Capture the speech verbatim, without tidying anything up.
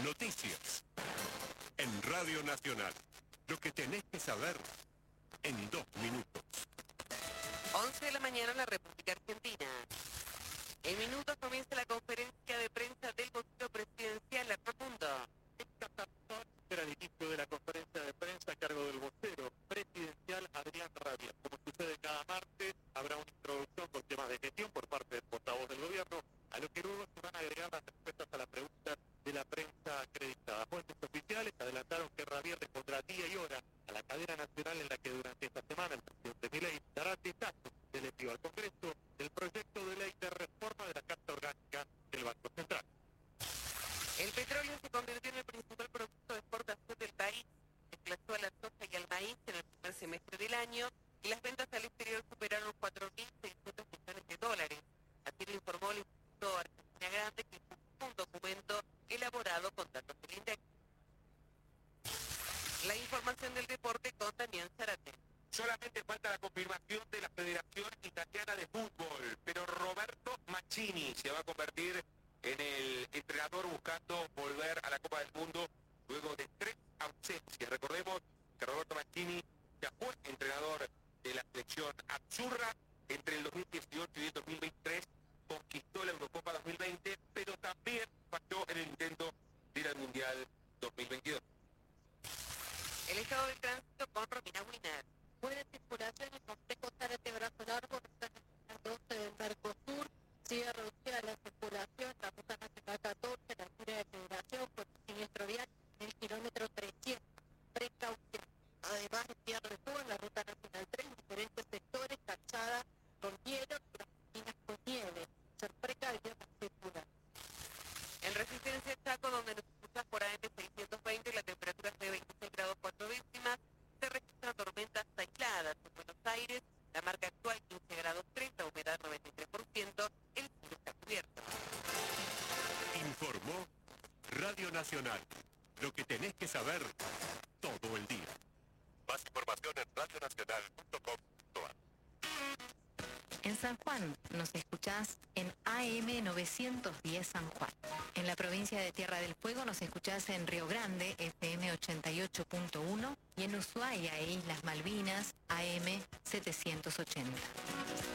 Noticias. En Radio Nacional. Lo que tenés que saber en dos minutos. once de la mañana en la República Argentina. En minutos comienza la conferencia de prensa del vocero presidencial Arnamundo. Esta tarde será el inicio de la conferencia de prensa a cargo del vocero presidencial Adrián Rabia. Como sucede cada martes, habrá una introducción con temas de gestión por parte del portavoz del gobierno, a lo que luego se van a agregar las respuestas a las preguntas de la prensa acreditada. Fuentes oficiales adelantaron que Rabia respondrá día y hora a la cadena nacional en la que durante esta semana el presidente Milei dará detalles del envío al Congreso del proyecto de ley de reforma de la Carta Orgánica del Banco Central. El petróleo se convirtió en el principal producto de exportación del país. Desplazó a la soja y al maíz en el primer semestre del año y las ventas al exterior superaron cuatro mil seiscientos millones de dólares. Así lo informó el Instituto Argentina Grande, que publicó un documento elaborado con datos del INDEC. La información del deporte con Damián Zarate. Solamente falta la confirmación de la Federación Italiana de Fútbol, pero Roberto Mancini se va a convertir en el entrenador buscando volver a la Copa del Mundo luego de tres ausencias. Recordemos que Roberto Mancini ya fue entrenador de la selección azzurra entre el dos mil dieciocho y el dos mil veintitrés, conquistó la Eurocopa dos mil veinte, pero también falló en el intento de ir al Mundial dos mil veintidós. El estado del tránsito con Romina Wiener. Buena circulación en Complejo Zárate Brazo Largo, ruta nacional doce del Mercosur. Sigue reducida la circulación, la ruta nacional catorce, la altura de Federación, por el siniestro vial en el kilómetro trescientos. Precaución. Además, de tierra de fuego en la ruta nacional tres, en diferentes sectores, calzada con hielo y las esquinas con nieve. Ser precavido con circular. En Resistencia Chaco, donde nos escuchas por A M seiscientos veinte, la temperatura es de veintiséis grados cuatro décimas. Se registran tormentas aisladas en Buenos Aires. La marca actual quince grados tres, la humedad noventa y tres por ciento. El cielo está cubierto. Informó Radio Nacional. Lo que tenés que saber todo el día. Más información en radionacional punto com punto a r. En San Juan nos escuchás en A M novecientos diez San Juan. En la provincia de Tierra del Fuego nos escuchás en Río Grande, F M ochenta y ocho punto uno, y en Ushuaia e Islas Malvinas, A M setecientos ochenta.